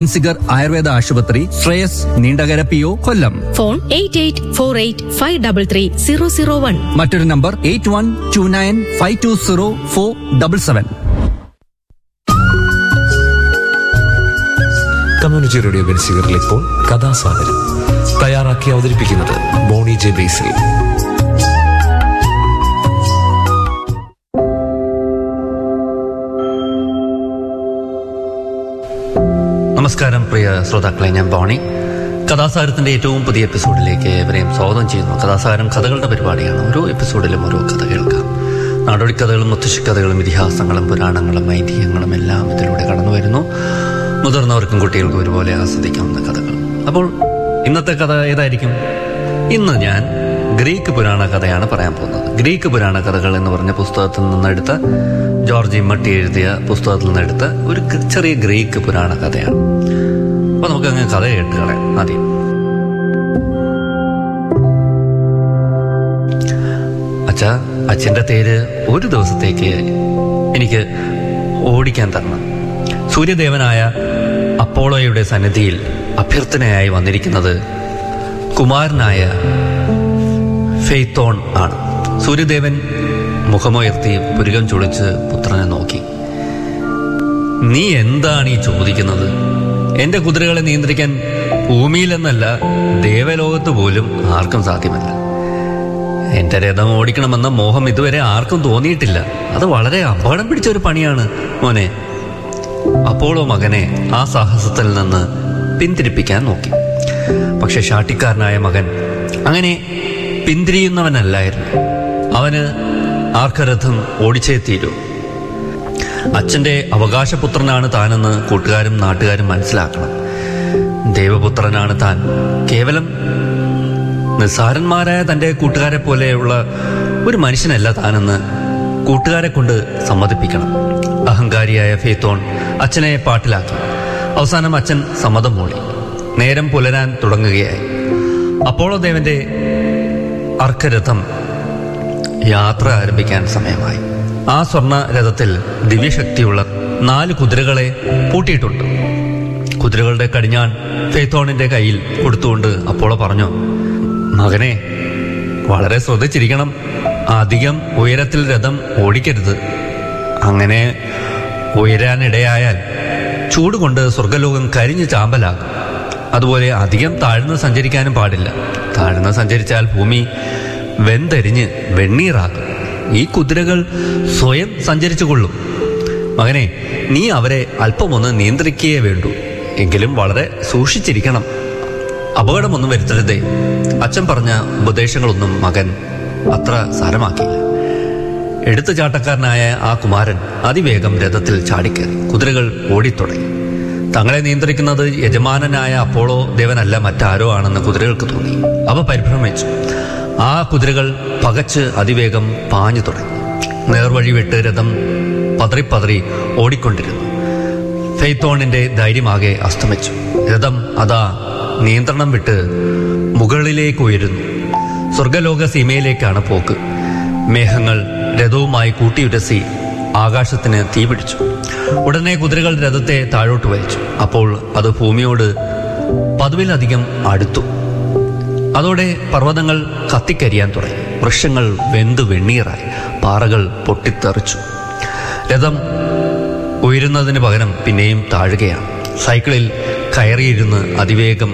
Cigar Ayurveda ആശുപത്രി, Shreyas Neendakara PO, കൊല്ലം. Phone 8848533001. മറ്റൊരു number 8129520477. Community radio ബെൻസിഗറിൽ ഇപ്പോൾ കഥാസാഗരം തയ്യാറാക്കി അവതരിപ്പിക്കുന്നത് ബോണി ജെ ബേസിൽ. നമസ്കാരം പ്രിയ ശ്രോതാക്കളെ, ഞാൻ ബോണി. കഥാസാരത്തിന്റെ ഏറ്റവും പുതിയ എപ്പിസോഡിലേക്ക് ഏവരെയും സ്വാഗതം ചെയ്യുന്നു. കഥാസാരം കഥകളുടെ പരിപാടിയാണ്. ഓരോ എപ്പിസോഡിലും ഓരോ കഥ കേൾക്കാം. നാടോടിക്കഥകളും മുത്തശ്ശിക്കഥകളും ഇതിഹാസങ്ങളും പുരാണങ്ങളും ഐതിഹ്യങ്ങളും എല്ലാം ഇതിലൂടെ കടന്നു വരുന്നു. മുതിർന്നവർക്കും കുട്ടികൾക്കും ഒരുപോലെ ആസ്വദിക്കാവുന്ന കഥകൾ. അപ്പോൾ ഇന്നത്തെ കഥ ഏതായിരിക്കും? ഇന്ന് ഞാൻ ഗ്രീക്ക് പുരാണ കഥയാണ് പറയാൻ പോകുന്നത്. ഗ്രീക്ക് പുരാണ കഥകൾ എന്ന് പറഞ്ഞ പുസ്തകത്തിൽ നിന്നെടുത്ത, ജോർജ് ഇമ്മട്ടി എഴുതിയ പുസ്തകത്തിൽ നിന്നെടുത്ത ഒരു ചെറിയ ഗ്രീക്ക് പുരാണ കഥയാണ്. അപ്പൊ നമുക്ക് അങ്ങ് കഥ കേട്ട് കളയാം. ആദ്യം അച്ഛൻ്റെ തേര് ഒരു ദിവസത്തേക്ക് എനിക്ക് ഓടിക്കാൻ തരണം. സൂര്യദേവനായ അപ്പോളോയുടെ സന്നിധിയിൽ അഭ്യർത്ഥനയായി വന്നിരിക്കുന്നത് കുമാരനായ ഫെയ്ത്തോൺ ആണ്. സൂര്യദേവൻ മുഖമുയർത്തി പുരുകം ചുളിച്ച് പുത്രനെ നോക്കി. നീ എന്താണ് ഈ ചോദിക്കുന്നത്? എന്റെ കുതിരകളെ നിയന്ത്രിക്കാൻ ഭൂമിയിലെന്നല്ല ദേവലോകത്ത് പോലും ആർക്കും സാധ്യമല്ല. എന്റെ രഥം ഓടിക്കണമെന്ന മോഹം ഇതുവരെ ആർക്കും തോന്നിയിട്ടില്ല. അത് വളരെ അപകടം പിടിച്ച ഒരു പണിയാണ് മോനെ. അപ്പോളോ മകനെ ആ സാഹസത്തിൽ നിന്ന് പിന്തിരിപ്പിക്കാൻ നോക്കി. പക്ഷെ ശാഠ്യക്കാരനായ മകൻ അങ്ങനെ പിന്തിരിയുന്നവനല്ലായിരുന്നു. അവന് ആർക്കരഥം ഓടിച്ചേ തീരൂ. അച്ഛന്റെ അവകാശപുത്രനാണ് താനെന്ന് കൂട്ടുകാരും നാട്ടുകാരും മനസ്സിലാക്കണം. ദേവപുത്രനാണ് താൻ. കേവലം നിസ്സാരന്മാരായ തന്റെ കൂട്ടുകാരെ പോലെയുള്ള ഒരു മനുഷ്യനല്ല താനെന്ന് കൂട്ടുകാരെ കൊണ്ട് സമ്മതിപ്പിക്കണം. അഹങ്കാരിയായ ഫെയ്ത്തോൺ അച്ഛനെ പാട്ടിലാക്കി. അവസാനം അച്ഛൻ സമ്മതം മൂളി. നേരം പുലരാൻ തുടങ്ങുകയായി. അപ്പോളോ ദേവന്റെ അർക്കരഥം യാത്ര ആരംഭിക്കാൻ സമയമായി. ആ സ്വർണ്ണ രഥത്തിൽ ദിവ്യശക്തിയുള്ള 4 കുതിരകളെ പൂട്ടിയിട്ടുണ്ട്. കുതിരകളുടെ കടിഞ്ഞാൺ ഫെയ്ത്തോണിന്റെ കയ്യിൽ കൊടുത്തുകൊണ്ട് അപ്പോളോ പറഞ്ഞു, മകനെ വളരെ ശ്രദ്ധിച്ചിരിക്കണം. അധികം ഉയരത്തിൽ രഥം ഓടിക്കരുത്. അങ്ങനെ ഉയരാനിടയായാൽ ചൂടുകൊണ്ട് സ്വർഗലോകം കരിഞ്ഞു ചാമ്പലാകും. അതുപോലെ അധികം താഴ്ന്ന് സഞ്ചരിക്കാനും പാടില്ല. താഴ്ന്ന് സഞ്ചരിച്ചാൽ ഭൂമി വെന്തരിഞ്ഞ് വെണ്ണീറാകും. ഈ കുതിരകൾ സ്വയം സഞ്ചരിച്ചു കൊള്ളും. മകനെ, നീ അവരെ അല്പമൊന്ന് നിയന്ത്രിക്കുകയേ വേണ്ടൂ. എങ്കിലും വളരെ സൂക്ഷിച്ചിരിക്കണം. അപകടമൊന്നും വരുത്തരുതേ. അച്ഛൻ പറഞ്ഞ ഉപദേശങ്ങളൊന്നും മകൻ അത്ര സാരമാക്കിയില്ല. എടുത്തുചാട്ടക്കാരനായ ആ കുമാരൻ അതിവേഗം രഥത്തിൽ ചാടിക്കയറി. കുതിരകൾ ഓടിത്തുടങ്ങി. തങ്ങളെ നിയന്ത്രിക്കുന്നത് യജമാനനായ അപ്പോളോ ദേവനല്ല, മറ്റാരോ ആണെന്ന് കുതിരകൾക്ക് തോന്നി. അവ പരിഭ്രമിച്ചു. ആ കുതിരകൾ പകച്ച് അതിവേഗം പാഞ്ഞു തുടങ്ങി. നേർവഴി വിട്ട് രഥം പതറി ഓടിക്കൊണ്ടിരുന്നു. ഫെയ്ത്തോണിന്റെ ധൈര്യമാകെ അസ്തമിച്ചു. രഥം അതാ നിയന്ത്രണം വിട്ട് മുകളിലേക്ക് ഉയരുന്നു. സ്വർഗലോക സീമയിലേക്കാണ് പോക്ക്. മേഘങ്ങൾ രഥവുമായി കൂട്ടിയുരസി ആകാശത്തിന് തീപിടിച്ചു. ഉടനെ കുതിരകൾ രഥത്തെ താഴോട്ട് വലിച്ചു. അപ്പോൾ അത് ഭൂമിയോട് പതിവിലധികം അടുത്തു. അതോടെ പർവ്വതങ്ങൾ കത്തിക്കരിയാൻ തുടങ്ങി. വൃക്ഷങ്ങൾ വെന്തു വെണ്ണീറായി. പാറകൾ പൊട്ടിത്തെറിച്ചു. രഥം ഉയരുന്നതിന് പകരം പിന്നെയും താഴുകയാണ്. സൈക്കിളിൽ കയറിയിരുന്ന് അതിവേഗം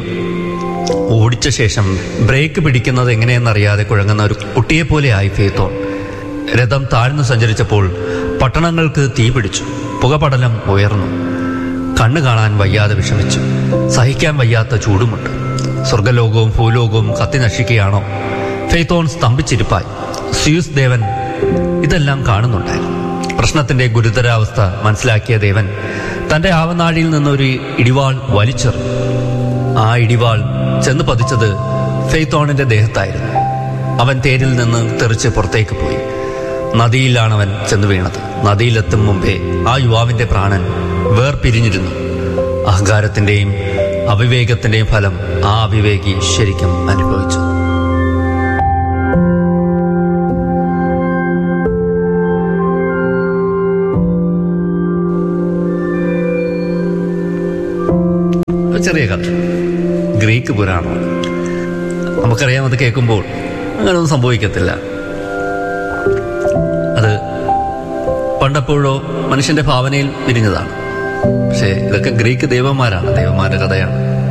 ഓടിച്ച ശേഷം ബ്രേക്ക് പിടിക്കുന്നത് എങ്ങനെയെന്നറിയാതെ കുഴങ്ങുന്ന ഒരു കുട്ടിയെപ്പോലെയായി ഫെയ്ത്തോൺ. രഥം താഴ്ന്നു സഞ്ചരിച്ചപ്പോൾ പട്ടണങ്ങൾക്ക് തീപിടിച്ചു. പുകപടലം ഉയർന്നു. കണ്ണു കാണാൻ വയ്യാതെ വിഷമിച്ചു. സഹിക്കാൻ വയ്യാത്ത ചൂടുമുണ്ട്. സ്വർഗലോകവും ഭൂലോകവും കത്തി നശിക്കുകയാണോ? ഫെയ്ത്തോൺ സ്തംഭിച്ചിരിപ്പായി. സ്യൂസ് ദേവൻ ഇതെല്ലാം കാണുന്നുണ്ടായിരുന്നു. പ്രശ്നത്തിന്റെ ഗുരുതരാവസ്ഥ മനസ്സിലാക്കിയ ദേവൻ തന്റെ ആവനാഴിയിൽ നിന്നൊരു ഇടിവാൾ വലിച്ചെറിഞ്ഞു. ആ ഇടിവാൾ ചെന്ന് പതിച്ചത് ഫെയ്ത്തോണിന്റെ ദേഹത്തായിരുന്നു. അവൻ തേരിൽ നിന്ന് തെറിച്ച് പുറത്തേക്ക് പോയി. നദിയിലാണവൻ ചെന്ന് വീണത്. നദിയിലെത്തും മുമ്പേ ആ യുവാവിന്റെ പ്രാണൻ വേർപിരിഞ്ഞിരുന്നു. അഹങ്കാരത്തിന്റെയും അവിവേകത്തിന്റെയും ഫലം ആ അവിവേകി ശരിക്കും അനുഭവിച്ചു. ചെറിയ കഥ, ഗ്രീക്ക് പുരാണമാണ്. നമുക്കറിയാം, അത് കേൾക്കുമ്പോൾ അങ്ങനെയൊന്നും സംഭവിക്കത്തില്ല. അത് പണ്ടെപ്പോഴോ മനുഷ്യന്റെ ഭാവനയിൽ വിരിഞ്ഞതാണ്. പക്ഷേ ഇതൊക്കെ ഗ്രീക്ക് ദേവന്മാരാണ്, ദേവന്മാരുടെ കഥയാണ്.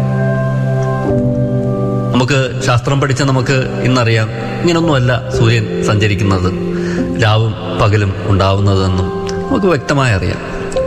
നമുക്ക് ശാസ്ത്രം പഠിച്ച നമുക്ക് ഇന്നറിയാം, ഇങ്ങനൊന്നുമല്ല സൂര്യൻ സഞ്ചരിക്കുന്നത്, രാവും പകലും ഉണ്ടാവുന്നതെന്നും നമുക്ക് വ്യക്തമായി അറിയാം.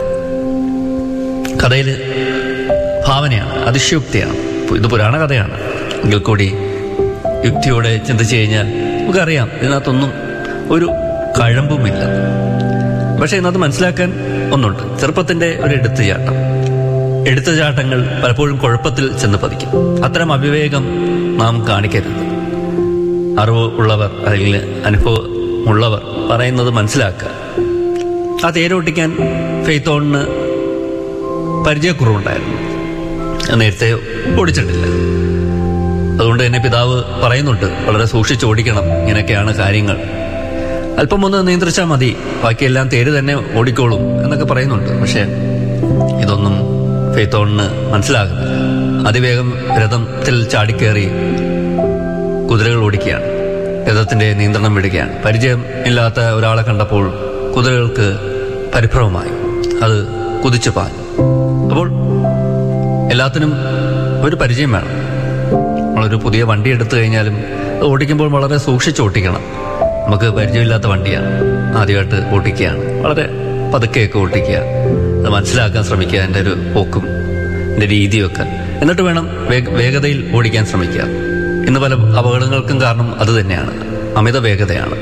കഥയിൽ ഭാവനയാണ്, അതിശയോക്തിയാണ്. ഇത് പുരാണ കഥയാണ് എങ്കിൽ കൂടി യുക്തിയോടെ ചിന്തിച്ചു കഴിഞ്ഞാൽ നമുക്കറിയാം ഇതിനകത്തൊന്നും ഒരു കഴമ്പുമില്ല. പക്ഷെ ഇതിനകത്ത് മനസ്സിലാക്കാൻ ഒന്നുണ്ട്. ചെറുപ്പത്തിന്റെ ഒരു എടുത്തുചാട്ടങ്ങൾ പലപ്പോഴും കുഴപ്പത്തിൽ ചെന്ന് പതിക്കും. അത്തരം അവിവേകം നാം കാണിക്കരുത്. അറിവ് ഉള്ളവർ അല്ലെങ്കിൽ അനുഭവമുള്ളവർ പറയുന്നത് മനസ്സിലാക്കുക. ആ തേരോട്ടിക്കാൻ ഫെയ്ത്തോണിന് പരിചയക്കുറവുണ്ടായിരുന്നു. നേരത്തെ ഓടിച്ചിട്ടില്ല. അതുകൊണ്ട് തന്നെ പിതാവ് പറയുന്നുണ്ട്, വളരെ സൂക്ഷിച്ചോടിക്കണം, ഇങ്ങനെയൊക്കെയാണ് കാര്യങ്ങൾ, അല്പം ഒന്ന് നിയന്ത്രിച്ചാൽ മതി, ബാക്കിയെല്ലാം തേര് തന്നെ ഓടിക്കോളും എന്നൊക്കെ പറയുന്നുണ്ട്. പക്ഷെ ഇതൊന്നും ഫെയ്ത്തോണിന് മനസ്സിലാകുന്നില്ല. അതിവേഗം രഥത്തിൽ ചാടിക്കേറി കുതിരകൾ ഓടിക്കുകയാണ്, രഥത്തിന്റെ നിയന്ത്രണം വിടുകയാണ്. പരിചയം ഇല്ലാത്ത ഒരാളെ കണ്ടപ്പോൾ കുതിരകൾക്ക് പരിഭ്രമമായി, അത് കുതിച്ചു പാഞ്ഞു. അപ്പോൾ എല്ലാത്തിനും ഒരു പരിചയം വേണം. നമ്മളൊരു പുതിയ വണ്ടി എടുത്തു കഴിഞ്ഞാലും അത് ഓടിക്കുമ്പോൾ വളരെ സൂക്ഷിച്ച് ഓട്ടിക്കണം. നമുക്ക് പരിചയമില്ലാത്ത വണ്ടിയാണ്, ആദ്യമായിട്ട് ഓട്ടിക്കുകയാണ്, വളരെ പതുക്കെയൊക്കെ ഓട്ടിക്കുക, അത് മനസ്സിലാക്കാൻ ശ്രമിക്കുക, എൻ്റെ ഒരു പോക്കും എൻ്റെ രീതിയൊക്കെ, എന്നിട്ട് വേണം വേഗതയിൽ ഓടിക്കാൻ ശ്രമിക്കുക. ഇന്ന് പല അപകടങ്ങൾക്കും കാരണം അത് തന്നെയാണ്, അമിത വേഗതയാണ്.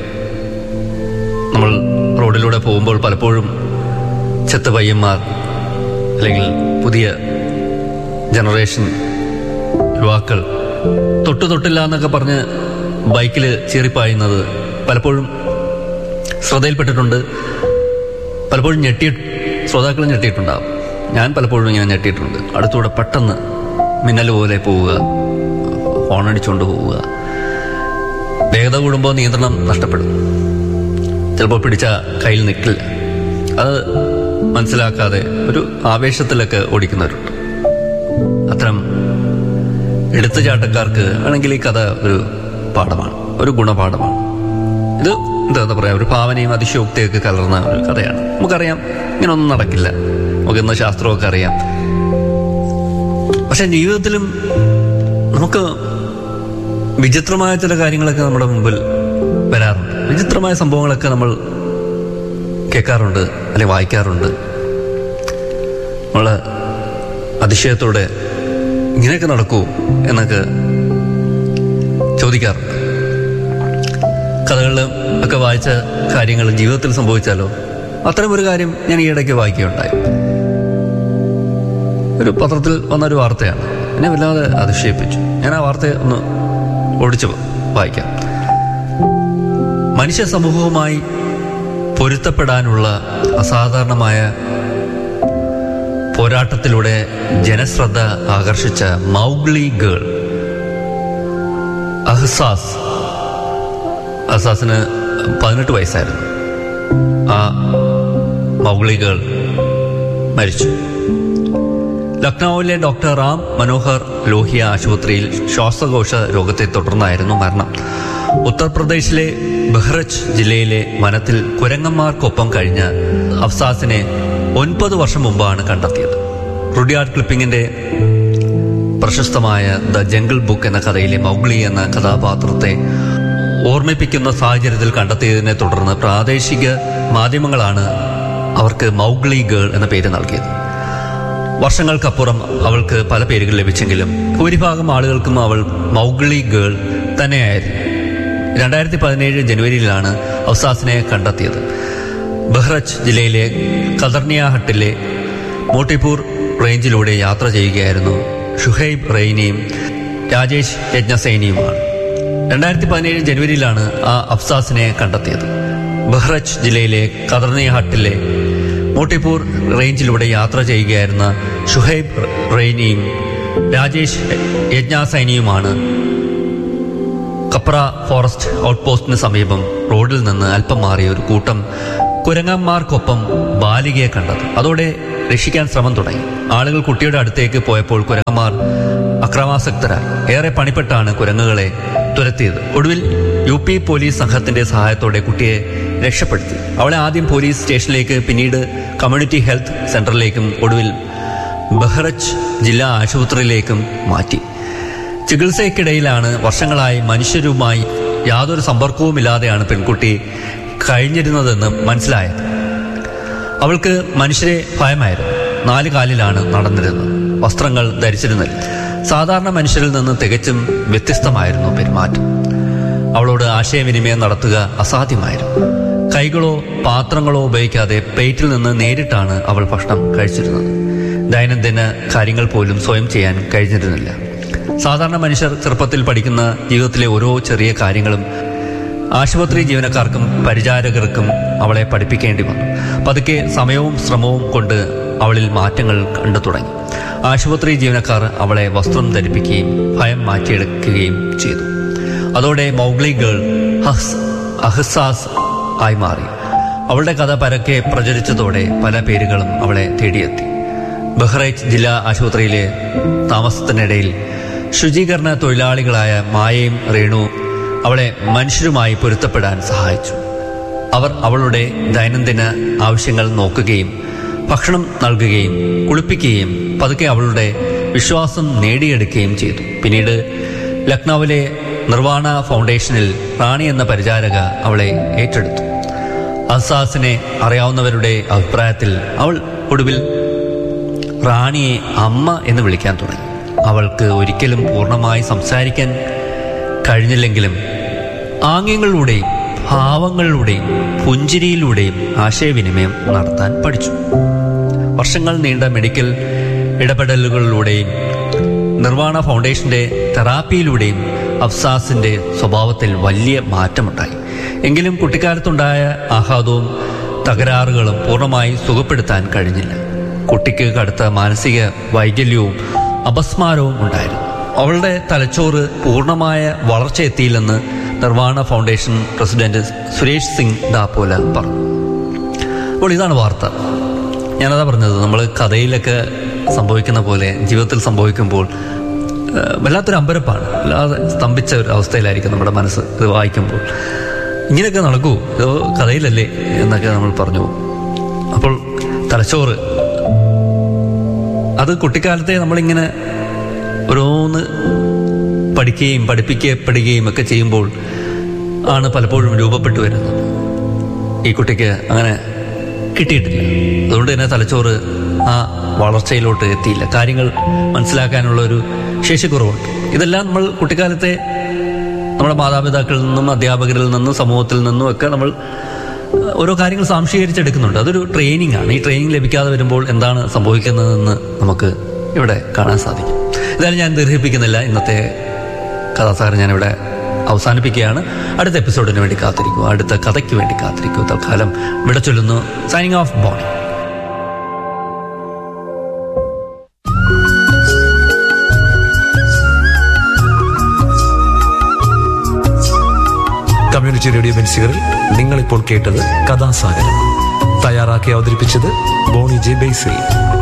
നമ്മൾ റോഡിലൂടെ പോകുമ്പോൾ പലപ്പോഴും ചെത്ത് പയ്യന്മാർ അല്ലെങ്കിൽ പുതിയ ജനറേഷൻ യുവാക്കൾ തൊട്ടില്ല എന്നൊക്കെ പറഞ്ഞ് ബൈക്കിൽ ചീറിപ്പായുന്നത് പലപ്പോഴും ശ്രദ്ധയിൽപ്പെട്ടിട്ടുണ്ട്. പലപ്പോഴും ശ്രോതാക്കൾ ഞെട്ടിയിട്ടുണ്ടാകും. ഞാൻ പലപ്പോഴും ഇങ്ങനെ ഞെട്ടിയിട്ടുണ്ട്. അടുത്തൂടെ പെട്ടെന്ന് മിന്നൽ പോലെ പോവുക, ഹോണടിച്ചുകൊണ്ട് പോവുക. വേഗത കൂടുമ്പോൾ നിയന്ത്രണം നഷ്ടപ്പെടും. ചിലപ്പോൾ പിടിച്ച കയ്യിൽ നിൽക്കില്ല. അത് മനസ്സിലാക്കാതെ ഒരു ആവേശത്തിലൊക്കെ ഓടിക്കുന്നവരുണ്ട്. അത്തരം എടുത്തുചാട്ടക്കാർക്ക് ആണെങ്കിൽ ഈ കഥ ഒരു പാഠമാണ്, ഒരു ഗുണപാഠമാണ്. ഇത് എന്താ പറയാ, ഒരു ഭാവനയും അതിശയോക്തിയൊക്കെ കലർന്ന ഒരു കഥയാണ്. നമുക്കറിയാം ഇങ്ങനൊന്നും നടക്കില്ല, നമുക്കിന്ന് ശാസ്ത്രമൊക്കെ അറിയാം. പക്ഷെ ജീവിതത്തിലും നമുക്ക് വിചിത്രമായ ചില കാര്യങ്ങളൊക്കെ നമ്മുടെ മുമ്പിൽ വരാറുണ്ട്. വിചിത്രമായ സംഭവങ്ങളൊക്കെ നമ്മൾ കേൾക്കാറുണ്ട്, അല്ലെങ്കിൽ വായിക്കാറുണ്ട്. നമ്മൾ അതിശയത്തോടെ ഇങ്ങനെയൊക്കെ നടക്കൂ എന്നൊക്കെ ചോദിക്കാറുണ്ട്. കഥകളിൽ ഒക്കെ വായിച്ച കാര്യങ്ങൾ ജീവിതത്തിൽ സംഭവിച്ചാലോ? അത്തരം ഒരു കാര്യം ഞാൻ ഈയിടയ്ക്ക് വായിക്കുകയുണ്ടായി. ഒരു പത്രത്തിൽ വന്നൊരു വാർത്തയാണ്, എന്നെ വല്ലാതെ അതിശയിപ്പിച്ചു. ഞാൻ ആ വാർത്തയെ ഒന്ന് ഓടിച്ചു വായിക്കാം. മനുഷ്യ സമൂഹവുമായി പൊരുത്തപ്പെടാനുള്ള അസാധാരണമായ പോരാട്ടത്തിലൂടെ ജനശ്രദ്ധ ആകർഷിച്ച മൗഗ്ലി ഗേൾ അഹ്സാസിന് 18 വയസ്സായിരുന്നു. ആ മൗഗ്ലി ഗേൾ മരിച്ചു. ലക്നൌവിലെ ഡോക്ടർ റാം മനോഹർ ലോഹിയ ആശുപത്രിയിൽ ശ്വാസകോശ രോഗത്തെ തുടർന്നായിരുന്നു മരണം. ഉത്തർപ്രദേശിലെ ബഹ്റച്ച് ജില്ലയിലെ വനത്തിൽ കുരങ്ങന്മാർക്കൊപ്പം കഴിഞ്ഞ അഫ്സാസിനെ 9 വർഷം മുമ്പാണ് കണ്ടെത്തിയത്. റുഡിയാർഡ് ക്ലിപ്പിങ്ങിന്റെ പ്രശസ്തമായ ദ ജംഗിൾ ബുക്ക് എന്ന കഥയിലെ മൗഗ്ലി എന്ന കഥാപാത്രത്തെ ഓർമ്മിപ്പിക്കുന്ന സാഹചര്യത്തിൽ കണ്ടെത്തിയതിനെ തുടർന്ന് പ്രാദേശിക മാധ്യമങ്ങളാണ് അവർക്ക് മൗഗ്ലി ഗേൾ എന്ന പേര് നൽകിയത്. വർഷങ്ങൾക്കപ്പുറം അവൾക്ക് പല പേരുകൾ ലഭിച്ചെങ്കിലും ഭൂരിഭാഗം ആളുകൾക്കും അവൾ മൗഗ്ലി ഗേൾ തന്നെയായിരുന്നു. 2017 ജനുവരിയിലാണ് അഫ്സാസിനെ കണ്ടെത്തിയത്. ബഹ്റച്ച് ജില്ലയിലെ കദർണിയാഹട്ടിലെ മോട്ടിപൂർ റേഞ്ചിലൂടെ യാത്ര ചെയ്യുകയായിരുന്നു ഷുഹൈബ് റെയ്നിയും രാജേഷ് യജ്ഞസേനിയുമാണ്. 2017 ജനുവരിയിലാണ് ആ അഫ്സാസിനെ കണ്ടെത്തിയത്. ബഹ്റച്ച് ജില്ലയിലെ കദർണിയാഹട്ടിലെ മോട്ടിപൂർ റേഞ്ചിലൂടെ യാത്ര ചെയ്യുകയായിരുന്ന ഷുഹൈബ് റെയ്നിയും രാജേഷ് യജ്ഞസേനിയുമാണ് കപ്ര ഫോറസ്റ്റ് ഔട്ട്പോസ്റ്റിന് സമീപം റോഡിൽ നിന്ന് അല്പം മാറിയ ഒരു കൂട്ടം കുരങ്ങന്മാർക്കൊപ്പം ബാലികയെ കണ്ടത്. അതോടെ രക്ഷിക്കാൻ ശ്രമം തുടങ്ങി. ആളുകൾ കുട്ടിയുടെ അടുത്തേക്ക് പോയപ്പോൾ കുരങ്ങന്മാർ അക്രമാസക്തരായി. ഏറെ പണിപ്പെട്ടാണ് കുരങ്ങുകളെ തുരത്തിയത്. ഒടുവിൽ UP പോലീസ് സംഘത്തിന്റെ സഹായത്തോടെ കുട്ടിയെ രക്ഷപ്പെടുത്തി. അവളെ ആദ്യം പോലീസ് സ്റ്റേഷനിലേക്ക്, പിന്നീട് കമ്മ്യൂണിറ്റി ഹെൽത്ത് സെന്ററിലേക്കും ഒടുവിൽ ബഹ്റച്ച് ജില്ലാ ആശുപത്രിയിലേക്കും മാറ്റി. ചികിത്സയ്ക്കിടയിലാണ് വർഷങ്ങളായി മനുഷ്യരുമായി യാതൊരു സമ്പർക്കവുമില്ലാതെയാണ് പെൺകുട്ടി കഴിഞ്ഞിരുന്നതെന്ന് മനസ്സിലായത്. അവൾക്ക് മനുഷ്യരെ ഭയമായിരുന്നു. 4 കാലിലാണ് നടന്നിരുന്നത്. വസ്ത്രങ്ങൾ ധരിച്ചിരുന്നില്ല. സാധാരണ മനുഷ്യരിൽ നിന്ന് തികച്ചും വ്യത്യസ്തമായിരുന്നു പെരുമാറ്റം. അവളോട് ആശയവിനിമയം നടത്തുക അസാധ്യമായിരുന്നു. കൈകളോ പാത്രങ്ങളോ ഉപയോഗിക്കാതെ പ്ലേറ്റിൽ നിന്ന് നേരിട്ടാണ് അവൾ ഭക്ഷണം കഴിച്ചിരുന്നത്. ദൈനംദിന കാര്യങ്ങൾ പോലും സ്വയം ചെയ്യാൻ കഴിഞ്ഞിരുന്നില്ല. സാധാരണ മനുഷ്യർ ചെറുപ്പത്തിൽ പഠിക്കുന്ന ജീവിതത്തിലെ ഓരോ ചെറിയ കാര്യങ്ങളും ആശുപത്രി ജീവനക്കാർക്കും പരിചാരകർക്കും അവളെ പഠിപ്പിക്കേണ്ടി വന്നു. പതുക്കെ സമയവും ശ്രമവും കൊണ്ട് അവളിൽ മാറ്റങ്ങൾ കണ്ടു തുടങ്ങി. ആശുപത്രി ജീവനക്കാർ അവളെ വസ്ത്രം ധരിപ്പിക്കുകയും ഭയം മാറ്റിയെടുക്കുകയും ചെയ്തു. അതോടെ മൗഗ്ലി ഗേൾ അഹ്സാസ് ആയി മാറി. അവളുടെ കഥ പരക്കെ പ്രചരിച്ചതോടെ പല പേരുകളും അവളെ തേടിയെത്തി. ബഹ്റൈച്ച് ജില്ലാ ആശുപത്രിയിലെ താമസത്തിനിടയിൽ ശുചീകരണ തൊഴിലാളികളായ മായയും റേണു അവളെ മനുഷ്യരുമായി പൊരുത്തപ്പെടാൻ സഹായിച്ചു. അവർ അവളുടെ ദൈനംദിന ആവശ്യങ്ങൾ നോക്കുകയും ഭക്ഷണം നൽകുകയും കുളിപ്പിക്കുകയും പതുക്കെ അവളുടെ വിശ്വാസം നേടിയെടുക്കുകയും ചെയ്തു. പിന്നീട് ലക്നൌവിലെ നിർവാണ ഫൗണ്ടേഷനിൽ റാണി എന്ന പരിചാരക അവളെ ഏറ്റെടുത്തു. അഹ്സാസിനെ അറിയാവുന്നവരുടെ അഭിപ്രായത്തിൽ അവൾ ഒടുവിൽ റാണിയെ അമ്മ എന്ന് വിളിക്കാൻ തുടങ്ങി. അവൾക്ക് ഒരിക്കലും പൂർണ്ണമായി സംസാരിക്കാൻ കഴിഞ്ഞില്ലെങ്കിലും ആംഗ്യങ്ങളിലൂടെയും ഭാവങ്ങളിലൂടെയും പുഞ്ചിരിയിലൂടെയും ആശയവിനിമയം നടത്താൻ പഠിച്ചു. വർഷങ്ങൾ നീണ്ട മെഡിക്കൽ ഇടപെടലുകളിലൂടെയും നിർവാണ ഫൗണ്ടേഷന്റെ തെറാപ്പിയിലൂടെയും അഫ്സാസിന്റെ സ്വഭാവത്തിൽ വലിയ മാറ്റമുണ്ടായി. എങ്കിലും കുട്ടിക്കാലത്തുണ്ടായ ആഘാതവും തകരാറുകളും പൂർണ്ണമായി സുഖപ്പെടുത്താൻ കഴിഞ്ഞില്ല. കുട്ടിക്ക് കടുത്ത മാനസിക വൈകല്യവും അപസ്മാരവും ഉണ്ടായിരുന്നു. അവളുടെ തലച്ചോറ് പൂർണ്ണമായ വളർച്ച എത്തിയില്ലെന്ന് നിർവാണ ഫൗണ്ടേഷൻ പ്രസിഡന്റ് സുരേഷ് സിംഗ് ദാപോല പറഞ്ഞു. അപ്പോൾ ഇതാണ് വാർത്ത. ഞാനതാ പറഞ്ഞത്, നമ്മൾ കഥയിലൊക്കെ സംഭവിക്കുന്ന പോലെ ജീവിതത്തിൽ സംഭവിക്കുമ്പോൾ വല്ലാത്തൊരു അമ്പരപ്പാണ്. അല്ലാതെ സ്തംഭിച്ച ഒരു അവസ്ഥയിലായിരിക്കും നമ്മുടെ മനസ്സ് ഇത് വായിക്കുമ്പോൾ. ഇങ്ങനെയൊക്കെ നടക്കൂ, ഇത് കഥയിലല്ലേ എന്നൊക്കെ നമ്മൾ പറഞ്ഞു. അപ്പോൾ തലച്ചോറ് അത് കുട്ടിക്കാലത്തെ നമ്മളിങ്ങനെ ഓരോന്ന് പഠിക്കുകയും പഠിപ്പിക്കപ്പെടുകയും ഒക്കെ ചെയ്യുമ്പോൾ ആണ് പലപ്പോഴും രൂപപ്പെട്ടു വരുന്നത്. ഈ കുട്ടിക്ക് അങ്ങനെ കിട്ടിയിട്ടില്ല. അതുകൊണ്ട് തന്നെ തലച്ചോറ് ആ വളർച്ചയിലോട്ട് എത്തിയില്ല. കാര്യങ്ങൾ മനസ്സിലാക്കാനുള്ള ഒരു ശേഷിക്കുറവുണ്ട്. ഇതെല്ലാം നമ്മൾ കുട്ടിക്കാലത്തെ നമ്മുടെ മാതാപിതാക്കളിൽ നിന്നും അധ്യാപകരിൽ നിന്നും സമൂഹത്തിൽ നിന്നും ഒക്കെ നമ്മൾ ഓരോ കാര്യങ്ങൾ സാംശീകരിച്ചെടുക്കുന്നുണ്ട്. അതൊരു ട്രെയിനിങ് ആണ്. ഈ ട്രെയിനിങ് ലഭിക്കാതെ വരുമ്പോൾ എന്താണ് സംഭവിക്കുന്നതെന്ന് നമുക്ക് ഇവിടെ കാണാൻ സാധിക്കും. എന്തായാലും ഞാൻ ദീർഘിപ്പിക്കുന്നില്ല. ഇന്നത്തെ കഥാസാഗരം ഞാനിവിടെ അവസാനിപ്പിക്കുകയാണ്. അടുത്ത എപ്പിസോഡിന് വേണ്ടി കാത്തിരിക്കൂ, അടുത്ത കഥയ്ക്ക് വേണ്ടി കാത്തിരിക്കൂ. തൽക്കാലം ഇവിടെ ചൊല്ലുന്നു. Signing off, Boney. Community radio ബെൻസിഗറിൽ നിങ്ങളിപ്പോൾ കേട്ടത് കഥാസാഗരം. തയ്യാറാക്കി അവതരിപ്പിച്ചത് ബോണി ജെ ബേസിൽ.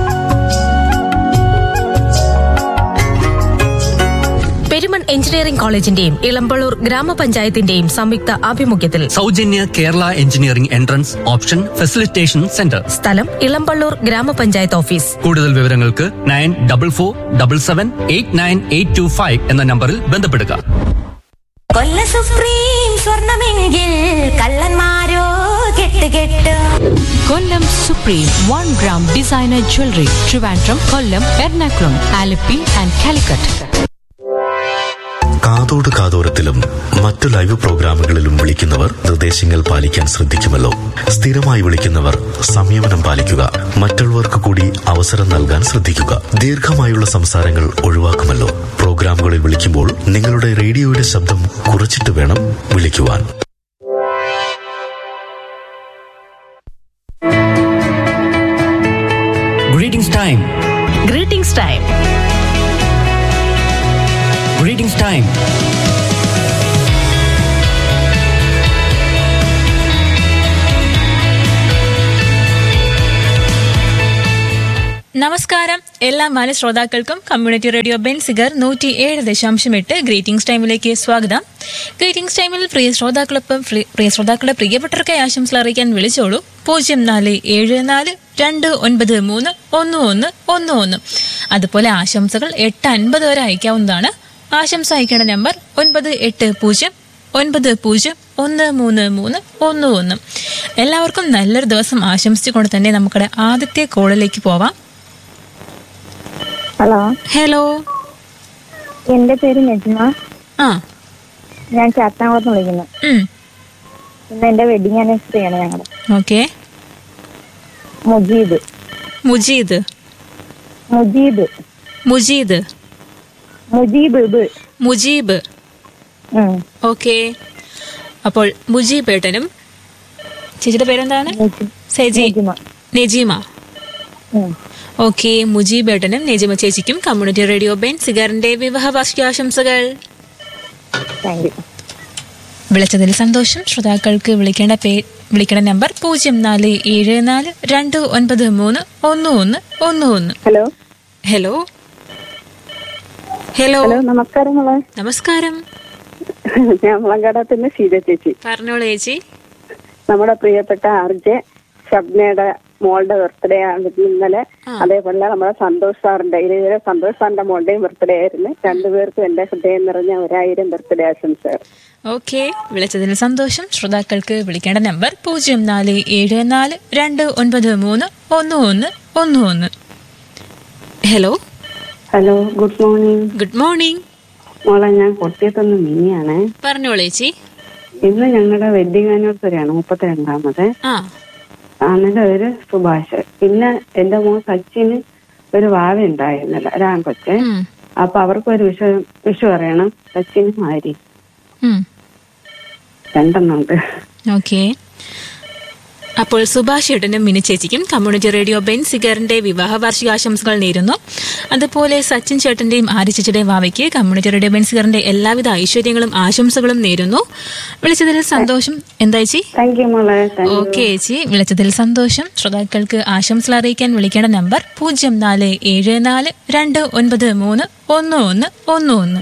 പെരുമൺ എഞ്ചിനീയറിംഗ് കോളേജിന്റെയും ഇളമ്പള്ളൂർ ഗ്രാമപഞ്ചായത്തിന്റെയും സംയുക്ത ആഭിമുഖ്യത്തിൽ സൗജന്യ Kerala engineering entrance option facilitation centre. സ്ഥലം ഇളമ്പള്ളൂർ ഗ്രാമപഞ്ചായത്ത് ഓഫീസ്. കൂടുതൽ വിവരങ്ങൾക്ക് 9447789825 എന്ന നമ്പറിൽ ബന്ധപ്പെടുക. കൊല്ല സുപ്രീം സ്വർണമെങ്കിൽ കള്ളന്മാരോ കെട്ട്. കൊല്ലം supreme 1 gram designer jewelry. Trivandrum, Kollam, Ernakulam, Alleppey and Calicut. കാതോട് കാതോരത്തിലും മറ്റു ലൈവ് പ്രോഗ്രാമുകളിലും വിളിക്കുന്നവർ നിർദ്ദേശങ്ങൾ പാലിക്കാൻ ശ്രദ്ധിക്കുമല്ലോ. സ്ഥിരമായി വിളിക്കുന്നവർ സംയമനം പാലിക്കുക. മറ്റുള്ളവർക്ക് കൂടി അവസരം നൽകാൻ ശ്രദ്ധിക്കുക. ദീർഘമായുള്ള സംസാരങ്ങൾ ഒഴിവാക്കുമല്ലോ. പ്രോഗ്രാമുകളിൽ വിളിക്കുമ്പോൾ നിങ്ങളുടെ റേഡിയോയുടെ ശബ്ദം കുറച്ചിട്ട് വേണം വിളിക്കുവാൻ. Greetings time. Greetings time. Greetings time. നമസ്കാരം എല്ലാ മാന്യ ശ്രോതാക്കൾക്കും കമ്മ്യൂണിറ്റി റേഡിയോ ബെൻസിഗർ 107.8 ഗ്രീറ്റിംഗ്സ് ടൈമിലേക്ക് സ്വാഗതം. ഗ്രീറ്റിംഗ്സ് ടൈമിൽ പ്രിയ ശ്രോതാക്കളുടെ പ്രിയപ്പെട്ടവർക്കായി ആശംസകൾ അറിയിക്കാൻ വിളിച്ചോളൂ 0474293111. അതുപോലെ ആശംസകൾ 8:50 വരെ അയക്കാവുന്നതാണ്. ആശംസ അയക്കേണ്ട നമ്പർ 9809013311. എല്ലാവർക്കും നല്ലൊരു ദിവസം ആശംസിച്ചുകൊണ്ട് തന്നെ നമുക്കിടെ ആദ്യത്തെ കോളിലേക്ക് പോവാം. ഹലോ. ഹലോ, എന്റെ പേര് നജ്മ. ഞാൻ ചാത്തൻകുളത്ത് വിളിക്കുന്നു. ഇന്ന് എന്റെ വെഡിങ് ആനിവേഴ്സറി ആണ് ഞങ്ങളുടെ. ഓക്കെ. മുജീബ്. മുജീദ്. മുജീബ്. മുജീദ്. മുജീബ്. മുജീബ്. ഓക്കെ. അപ്പോൾ മുജീബ് ഏട്ടനും ചേച്ചിയുടെ പേരെന്താണ്? നെജിമ. ഓക്കെ. മുജീബ് ഏട്ടനും നെജിമ ചേച്ചിക്കും കമ്മ്യൂണിറ്റി റേഡിയോ ബെൻസിഗറിന്റെ വിവാഹ വാർഷികാശംസകൾ. വിളിച്ചതിൽ സന്തോഷം. ശ്രോതാക്കൾക്ക് വിളിക്കേണ്ട നമ്പർ 0474293111. ഹലോ. ഹലോ. ഹലോ. നമസ്കാരം. നമസ്കാരം. ഞാൻ മുളങ്കാടത്തിന്റെ ശീല ചേച്ചി. പറഞ്ഞോളൂ ചേച്ചി. നമ്മുടെ പ്രിയപ്പെട്ട ആർജെ ഷബ്നയുടെ മോളുടെ ബർത്ത്ഡേ ആണ് ഇന്നലെ. അതേപോലെ നമ്മുടെ സന്തോഷ് സാറിന്റെ സന്തോഷ് സാറിന്റെ മോളുടെയും ബർത്ത്ഡേ ആയിരുന്നു. രണ്ടുപേർക്കും എന്റെ ഹൃദയം നിറഞ്ഞ 1000 ബർത്ത്ഡേ ആശംസകൾ. ഓക്കെ. വിളിച്ചതിൽ സന്തോഷം. ശ്രോതാക്കൾക്ക് വിളിക്കേണ്ട number 0474293111. Hello. Hello. Good morning. Good morning. മോളെ, ഞാൻ കൊട്ടിയത്തൊന്ന് മിനിയാണേ. പറഞ്ഞോളൂ ചേച്ചി. ഇന്ന് ഞങ്ങളുടെ വെഡിങ് ആനിവേഴ്സറിയാണ്, 32ാമത്. എന്നിട്ട് ഒരു സുഭാഷ്. പിന്നെ എന്റെ മോൻ സച്ചിന് ഒരു വാവ ഉണ്ടായിരുന്നില്ല, ഒരാൺകൊച്ച്. അപ്പൊ അവർക്കൊരു വിഷു പറയണം. സച്ചിനും ആരി 2 ഉണ്ട്. ഓക്കെ. അപ്പോൾ സുഭാഷ് ഏട്ടനും മിനി ചേച്ചിക്കും കമ്മ്യൂണിറ്റി റേഡിയോ ബെൻസിഗറിന്റെ വിവാഹ വാർഷികാശംസകൾ നേരുന്നു. അതുപോലെ സച്ചിൻ ചേട്ടന്റെയും ആര്യ ചേച്ചിയുടെയും വാവയ്ക്ക് കമ്മ്യൂണിറ്റി റേഡിയോ ബെൻസിഗറിന്റെ എല്ലാവിധ ഐശ്വര്യങ്ങളും ആശംസകളും നേരുന്നു. വിളിച്ചതിൽ സന്തോഷം. എന്താ ചേച്ചി? ഓക്കെ ചേച്ചി, വിളിച്ചതിൽ സന്തോഷം. ശ്രോതാക്കൾക്ക് ആശംസകൾ അറിയിക്കാൻ വിളിക്കേണ്ട number 0474293111.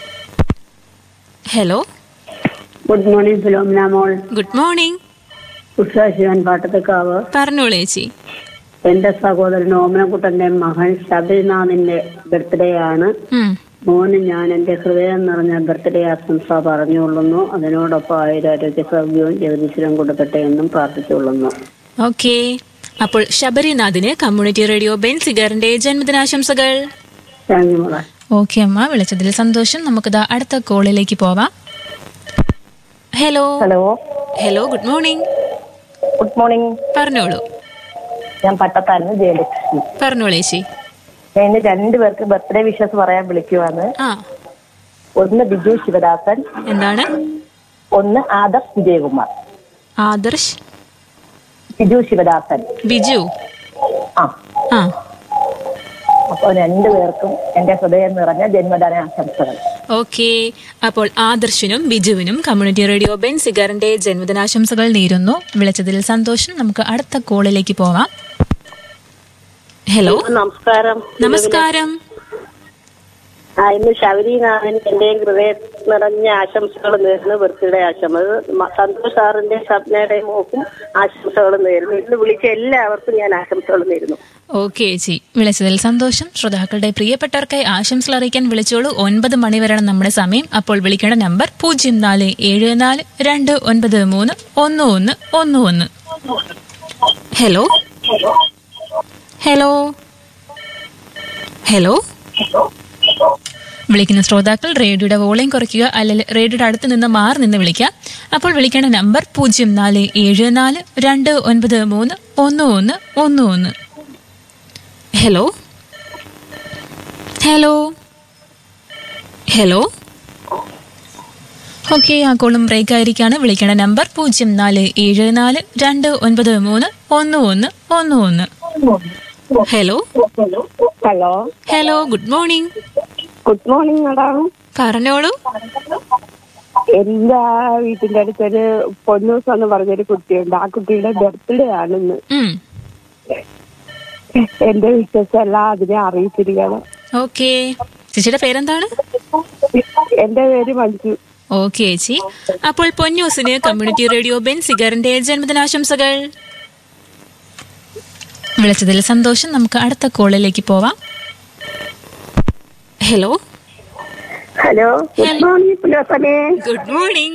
Hello. Good morning Philomena മോൾ. Good morning. ഉഷാശിവൻ പാട്ടത്തേക്കാവ്. പറഞ്ഞോളൂ ചേച്ചി. എന്റെ സഹോദരൻ ഓമനക്കുട്ടന്റെ മകൻ ശബരിനാഥിന്റെ ബർത്ത്ഡേ ആണ്. മോന് ഞാൻ എന്റെ ഹൃദയം നിറഞ്ഞ ബർത്ത്ഡേ ആശംസ പറഞ്ഞുകൊള്ളുന്നു. അതിനോടൊപ്പം ആരോഗ്യ സൗഖ്യവും ജഗദീശ്വരം കൊടുക്കട്ടെ എന്നും പ്രാർത്ഥിച്ചുകൊള്ളുന്നു. ഓക്കെ. അപ്പോൾ ശബരിനാഥിന് കമ്മ്യൂണിറ്റി റേഡിയോ ബെൻസിഗറിന്റെ ജന്മദിനാശംസകൾ. ഓക്കെ അമ്മ, വിളിച്ചതിൽ സന്തോഷം. നമുക്കിതാ അടുത്ത കോളിലേക്ക് പോവാം. Hello. Hello. Hello. Good morning. Good morning. പറഞ്ഞോളൂ. ഞാൻ പട്ടത്തായിരുന്നു ജയലക്ഷ്മി. പറഞ്ഞോളൂ ചേച്ചി. ഞാൻ 2 പേർക്ക് ബർത്ത്ഡേ വിഷസ് പറയാൻ വിളിക്കുവാണ്. ഒന്ന് ബിജു ശിവദാസൻ. എന്താണ്? ഒന്ന് ആദർശ് വിജയകുമാർ. ആദർശ്. ബിജു ശിവദാസൻ. ബിജു. അപ്പൊ 2 പേർക്കും എന്റെ ഹൃദയം നിറഞ്ഞ ജന്മദിന ആശംസകൾ. ഓക്കെ. അപ്പോൾ ആദർശിനും ബിജുവിനും കമ്മ്യൂണിറ്റി റേഡിയോ ബെൻസിഗറിന്റെ ജന്മദിനാശംസകൾ നേരുന്നു. വിളിച്ചതിൽ സന്തോഷം. നമുക്ക് അടുത്ത കോളിലേക്ക് പോവാം. ഹലോ. നമസ്കാരം. നമസ്കാരം. ഇന്ന് ശബരിനാഥൻ എന്റെ ഹൃദയം നിറഞ്ഞ ആശംസകൾ നേരുന്നു. ബർത്ത്ഡേ ആശംസ. സന്തോഷ് സാറിന്റെ സ്വപ്നയുടെയും മോക്കും ആശംസകൾ നേരുന്നു. ഇന്ന് വിളിച്ച എല്ലാവർക്കും ഞാൻ ആശംസകൾ നേരുന്നു. ഓക്കെ ചേച്ചി, വിളിച്ചതിൽ സന്തോഷം. ശ്രോതാക്കളുടെ പ്രിയപ്പെട്ടവർക്കായി ആശംസകൾ അറിയിക്കാൻ വിളിച്ചോളൂ. 9 മണി വരെയാണ് നമ്മുടെ സമയം. അപ്പോൾ വിളിക്കേണ്ട നമ്പർ 0474293111. ഹലോ. ഹലോ. ഹലോ. വിളിക്കുന്ന ശ്രോതാക്കൾ റേഡിയോയുടെ വോളിയം കുറയ്ക്കുക, അല്ലെങ്കിൽ റേഡിയോയുടെ അടുത്ത് നിന്ന് മാറി നിന്ന് വിളിക്കാം. അപ്പോൾ വിളിക്കേണ്ട number 0474293111. Hello. Hello. Hello. Okay, ആ കോളും ബ്രേക്ക് ആയിരിക്കാണ്. വിളിക്കേണ്ട number 0474293111. Hello. Hello. Hello. Good morning. Good morning madam. പറഞ്ഞോളൂ. എന്റെ വീട്ടിന്റെ അടുത്തൊരു പൊന്നൂസ് എന്ന് പറഞ്ഞൊരു കുട്ടിയുണ്ട്. ആ കുട്ടിയുടെ ബർത്ത്ഡേ ആണെന്ന്. എന്റെ വിശ്വസം എല്ലാം അതിനെ അറിയിച്ചിരിക്കണം. ഓക്കെ, ചേച്ചിയുടെ പേരെന്താണ്? എന്റെ പേര് മഞ്ജു. ഓക്കെ ചേച്ചി, അപ്പോൾ പൊന്നൂസിന് കമ്മ്യൂണിറ്റി റേഡിയോ ബെൻസിഗറിന്റെ ജന്മദിനാശംസകൾ. വിളിച്ചതിൽ സന്തോഷം. നമുക്ക് അടുത്ത കോളിലേക്ക് പോവാം. Hello. Hello, good morning പുലോസമേ. Good morning.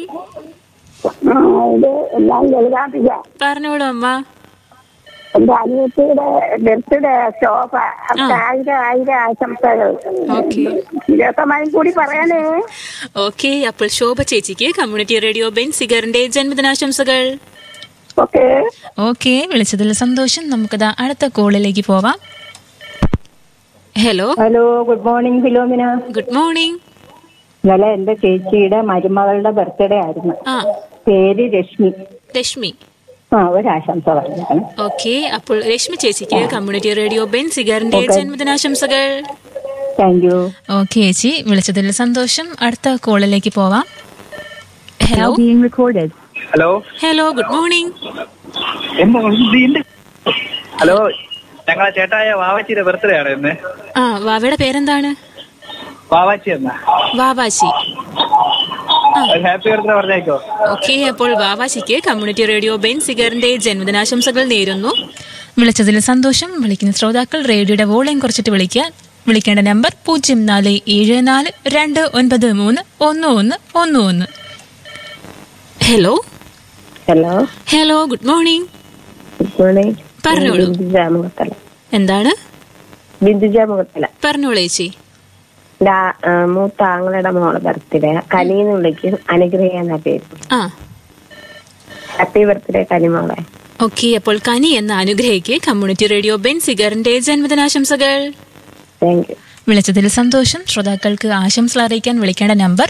എല്ലാം ലളിതാംബിക. പറഞ്ഞോളൂ അമ്മ. എന്റെ അനിയത്തിയുടെ ബർത്ത്ഡേ ശോഭ. ആയിരം ആശംസകൾ. ഇരുപത്തമായും കൂടി പറയാനേ. ഓക്കെ, അപ്പോൾ ശോഭ ചേച്ചിക്ക് കമ്മ്യൂണിറ്റി റേഡിയോ ബെൻസിഗറിന്റെ ജന്മദിനാശംസകൾ. ഓക്കെ, വിളിച്ചതിൽ സന്തോഷം. നമുക്കത് അടുത്ത കോളിലേക്ക് പോവാം. Hello. Hello, good morning Philomena. Good morning. ഇന്നലെ എന്റെ ചേച്ചിയുടെ മരുമകളുടെ ബർത്ത്ഡേ ആയിരുന്നു. പേര് രശ്മി. രശ്മി. ഒരാശംസ പറഞ്ഞു. ഓക്കെ, അപ്പോൾ രശ്മി ചേച്ചിക്ക് കമ്മ്യൂണിറ്റി റേഡിയോ ബെൻസിഗറിന്റെ ജന്മദിനാശംസകൾ. Thank you. ഓക്കെ ചേച്ചി, വിളിച്ചതിൽ സന്തോഷം. അടുത്ത കോളിലേക്ക് പോവാം. Hello. Hello. Hello, good morning. Hello, ഞങ്ങളെ ചേട്ടായ വാവാച്ചിയുടെ ബർത്ത്ഡേ ആണ് ഇന്ന്. വാവയുടെ പേരെന്താണ്? വാവാച്ചി എന്നാ. വാവാച്ചി. Happy birthday പറഞ്ഞേക്കോ. ഓക്കെ, അപ്പോൾ വാവാച്ചിക്ക് കമ്മ്യൂണിറ്റി റേഡിയോ ബെൻസിഗറിന്റെ ജന്മദിനാശംസകൾ നേരുന്നു. വിളിച്ചതിൽ സന്തോഷം. വിളിക്കുന്ന ശ്രോതാക്കൾ റേഡിയോയുടെ വോളിയം കുറച്ചിട്ട് വിളിക്കേണ്ട number 0474293111. Hello. Hello. Hello, good morning. Good morning. പറഞ്ഞോളൂ. എന്താണ്? ബിന്ദുജ മുഖത്തല. പറഞ്ഞോളൂ ചേച്ചി. മൂത്ത ആങ്ങളുടെ മോളെ ബർത്ത്ഡേ. കനീന്ന് വിളിക്കും. അനുഗ്രഹ എന്ന പേര്. Happy birthday കനിമോളെ. ഓക്കെ, അപ്പോൾ കനി എന്ന അനുഗ്രഹിക്ക് കമ്മ്യൂണിറ്റി റേഡിയോ ബെൻസിഗറിന്റെ ജന്മദിനാശംസകൾ. Thank you. വിളിച്ചതിൽ സന്തോഷം. ശ്രോതാക്കൾക്ക് ആശംസകൾ അറിയിക്കാൻ വിളിക്കേണ്ട നമ്പർ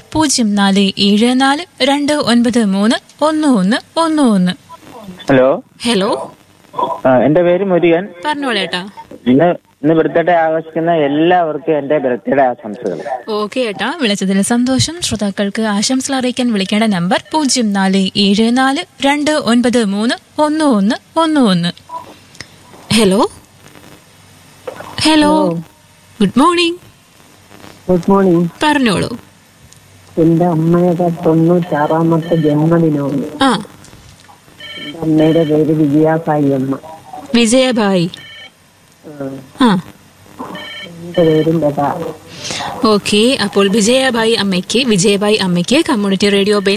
0474293111. ഹലോ. ഹലോ. എന്റെ പേര് മുരുകൻ. പറഞ്ഞോളേട്ടാ. ഇന്ന് ബർത്ത്ഡേ ആഘോഷിക്കുന്ന എല്ലാവർക്കും എന്റെ ബർത്ത്ഡേ ആശംസകൾ. ഓക്കെ ഏട്ടാ, വിളിച്ചതിൽ സന്തോഷം. ശ്രോതാക്കൾക്ക് ആശംസകൾ അറിയിക്കാൻ വിളിക്കേണ്ട number 0474293111. Hello. Hello. Good morning. Good morning. പറഞ്ഞോളൂ. എന്റെ അമ്മയുടെ 96ാമത്തെ ജന്മദിനമാണ്. എന്റെ അമ്മയുടെ പേര് വിജയാഭായി അമ്മ. വിജയഭായി. എന്റെ പേരും ബദ. ഓക്കെ, അപ്പോൾ വിജയഭായി അമ്മയ്ക്ക് കമ്മ്യൂണിറ്റി റേഡിയോ